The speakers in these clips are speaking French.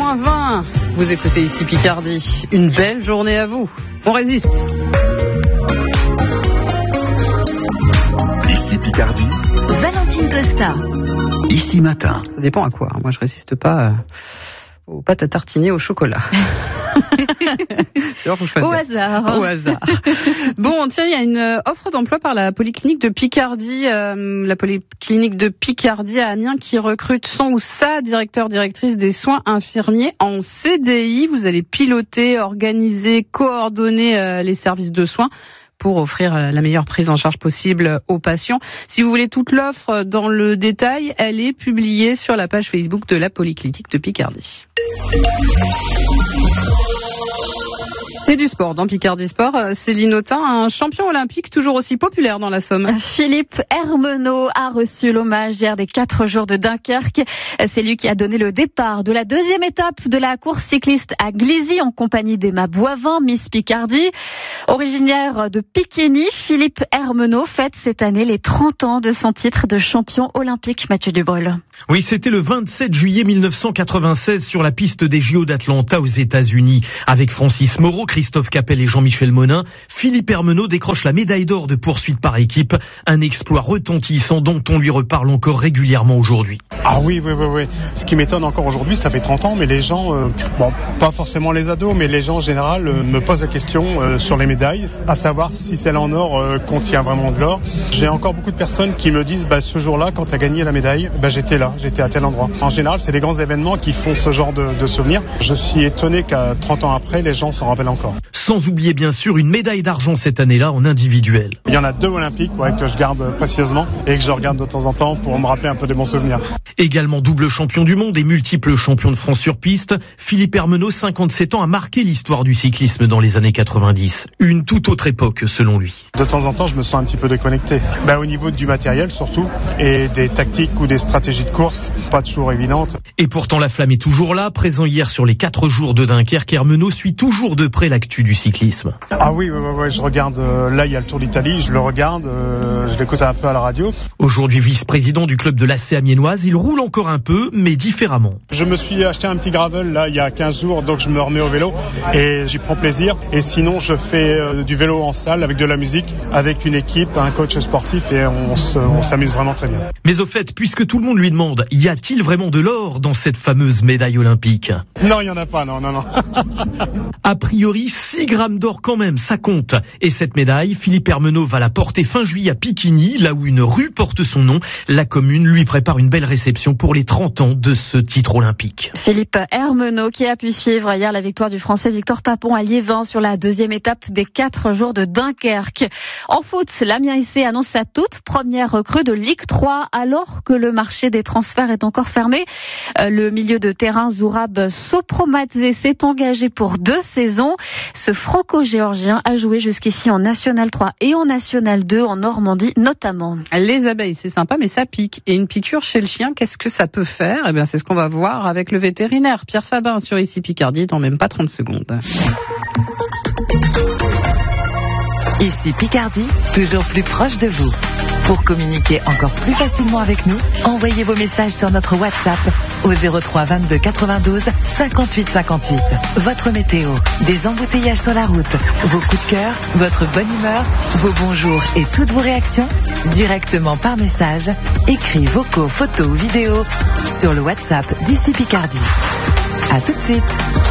-20. Vous écoutez ici Picardie. Une belle journée à vous. On résiste. Ici Picardie. Valentine Costa. Ici Matin. Ça dépend à quoi. Moi, je résiste pas aux pâtes à tartiner au chocolat. Faut que je fasse Au gaffe. hasard. Au hasard. Bon, tiens, il y a une offre d'emploi par la Polyclinique de Picardie, la Polyclinique de Picardie à Amiens qui recrute son ou sa directrice des soins infirmiers en CDI. Vous allez piloter, organiser, coordonner les services de soins pour offrir la meilleure prise en charge possible aux patients. Si vous voulez toute l'offre dans le détail, elle est publiée sur la page Facebook de la Polyclinique de Picardie. Et du sport, dans Picardie Sport, Céline Autain, un champion olympique toujours aussi populaire dans la Somme. Philippe Hermenot a reçu l'hommage hier des 4 jours de Dunkerque. C'est lui qui a donné le départ de la deuxième étape de la course cycliste à Glizy en compagnie d'Emma Boivin, Miss Picardie. Originaire de Piquigny, Philippe Hermenot fête cette année les 30 ans de son titre de champion olympique. Mathieu Dubreuil. Oui, c'était le 27 juillet 1996 sur la piste des JO d'Atlanta aux États-Unis. Avec Francis Moreau, Christophe Capel et Jean-Michel Monin, Philippe Hermenot décroche la médaille d'or de poursuite par équipe. Un exploit retentissant dont on lui reparle encore régulièrement aujourd'hui. Ah oui. Ce qui m'étonne encore aujourd'hui, ça fait 30 ans, mais les gens, pas forcément les ados, mais les gens en général me posent la question sur les médailles, à savoir si celle en or contient vraiment de l'or. J'ai encore beaucoup de personnes qui me disent, ce jour-là, quand tu as gagné la médaille, j'étais là, j'étais à tel endroit. En général, c'est les grands événements qui font ce genre de souvenirs. Je suis étonné qu'à 30 ans après, les gens s'en rappellent encore. Sans oublier bien sûr une médaille d'argent cette année-là en individuel. Il y en a 2 olympiques que je garde précieusement et que je regarde de temps en temps pour me rappeler un peu de bons souvenirs. Également double champion du monde et multiple champion de France sur piste, Philippe Hermenot, 57 ans, a marqué l'histoire du cyclisme dans les années 90. Une toute autre époque selon lui. De temps en temps, je me sens un petit peu déconnecté. Au niveau du matériel surtout, et des tactiques ou des stratégies de course, pas toujours évidentes. Et pourtant la flamme est toujours là, présent hier sur les 4 jours de Dunkerque, Hermenot suit toujours de près l'actu du cyclisme. Ah oui, je regarde, là il y a le Tour d'Italie, je le regarde, je l'écoute un peu à la radio. Aujourd'hui vice-président du club de l'AC Amiénoise, il roule encore un peu, mais différemment. Je me suis acheté un petit gravel là il y a 15 jours, donc je me remets au vélo et j'y prends plaisir. Et sinon je fais du vélo en salle avec de la musique, avec une équipe, un coach sportif et on s'amuse vraiment très bien. Mais au fait, puisque tout le monde lui demande, y a-t-il vraiment de l'or dans cette fameuse médaille olympique ? Non, il n'y en a pas, non. A priori, 6 grammes d'or quand même, ça compte. Et cette médaille, Philippe Hermenot va la porter fin juillet à Piquigny, là où une rue porte son nom. La commune lui prépare une belle réception pour les 30 ans de ce titre olympique. Philippe Hermenot qui a pu suivre hier la victoire du Français Victor Papon à Liévin sur la deuxième étape des 4 jours de Dunkerque. En foot, l'Amiens SC annonce sa toute première recrue de Ligue 3 alors que le marché des transferts est encore fermé. Le milieu de terrain Zourab Sopromadze s'est engagé pour 2 saisons. Ce franco-géorgien a joué jusqu'ici en National 3 et en National 2 en Normandie notamment. Les abeilles, c'est sympa, mais ça pique. Et une piqûre chez le chien, qu'est-ce que ça peut faire ? C'est ce qu'on va voir avec le vétérinaire Pierre Fabin sur Ici Picardie dans même pas 30 secondes. Ici Picardie, toujours plus proche de vous. Pour communiquer encore plus facilement avec nous, envoyez vos messages sur notre WhatsApp au 03 22 92 58 58. Votre météo, des embouteillages sur la route, vos coups de cœur, votre bonne humeur, vos bonjours et toutes vos réactions, directement par message, écrits, vocaux, photos ou vidéos sur le WhatsApp d'Ici Picardie. À tout de suite.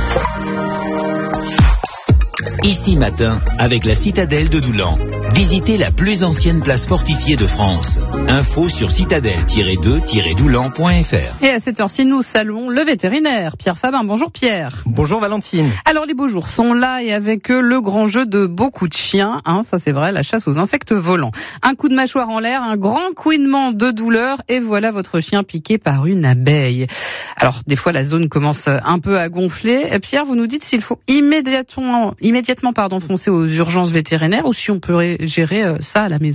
Ici Matin, avec la citadelle de Doulan. Visitez la plus ancienne place fortifiée de France. Info sur citadelle-2-doulan.fr. Et à cette heure-ci, nous saluons le vétérinaire Pierre Fabin. Bonjour Pierre. Bonjour Valentine. Alors les beaux jours sont là et avec eux le grand jeu de beaucoup de chiens. Ça c'est vrai, la chasse aux insectes volants. Un coup de mâchoire en l'air, un grand couinement de douleur et voilà votre chien piqué par une abeille. Alors des fois la zone commence un peu à gonfler. Pierre, vous nous dites s'il faut immédiatement foncer aux urgences vétérinaires ou si on peut gérer ça à la maison.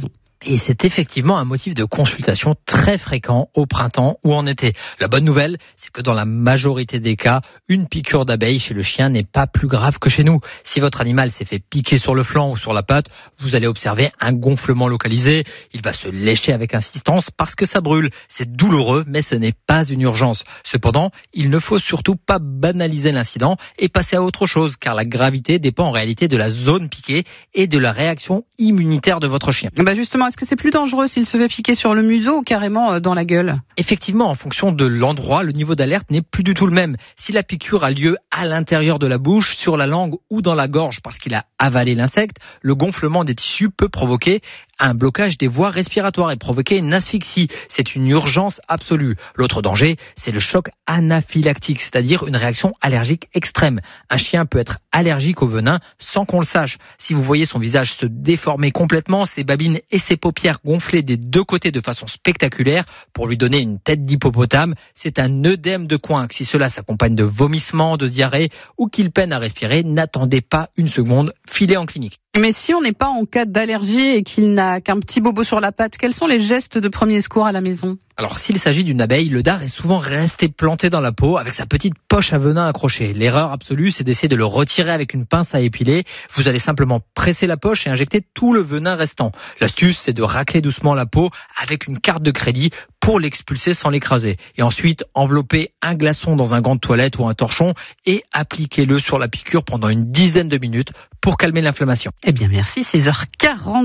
Et c'est effectivement un motif de consultation très fréquent au printemps ou en été. La bonne nouvelle, c'est que dans la majorité des cas, une piqûre d'abeille chez le chien n'est pas plus grave que chez nous. Si votre animal s'est fait piquer sur le flanc ou sur la patte, vous allez observer un gonflement localisé. Il va se lécher avec insistance parce que ça brûle. C'est douloureux, mais ce n'est pas une urgence. Cependant, il ne faut surtout pas banaliser l'incident et passer à autre chose, car la gravité dépend en réalité de la zone piquée et de la réaction immunitaire de votre chien. Justement, est-ce que c'est plus dangereux s'il se fait piquer sur le museau ou carrément dans la gueule ? Effectivement, en fonction de l'endroit, le niveau d'alerte n'est plus du tout le même. Si la piqûre a lieu à l'intérieur de la bouche, sur la langue ou dans la gorge parce qu'il a avalé l'insecte, le gonflement des tissus peut provoquer un blocage des voies respiratoires et provoquer une asphyxie. C'est une urgence absolue. L'autre danger, c'est le choc anaphylactique, c'est-à-dire une réaction allergique extrême. Un chien peut être allergique au venin sans qu'on le sache. Si vous voyez son visage se déformer complètement, ses babines et ses paupières gonfler des deux côtés de façon spectaculaire pour lui donner une tête d'hippopotame, c'est un œdème de coinque. Si cela s'accompagne de vomissements, de diarrhée ou qu'il peine à respirer, n'attendez pas une seconde, filez en clinique. Mais si on n'est pas en cas d'allergie et qu'il n'a qu'un petit bobo sur la patte, quels sont les gestes de premier secours à la maison ? Alors, s'il s'agit d'une abeille, le dard est souvent resté planté dans la peau avec sa petite poche à venin accrochée. L'erreur absolue, c'est d'essayer de le retirer avec une pince à épiler. Vous allez simplement presser la poche et injecter tout le venin restant. L'astuce, c'est de racler doucement la peau avec une carte de crédit pour l'expulser sans l'écraser. Et ensuite, enveloppez un glaçon dans un gant de toilette ou un torchon et appliquez-le sur la piqûre pendant une dizaine de minutes pour calmer l'inflammation. Eh bien, merci, 16h40.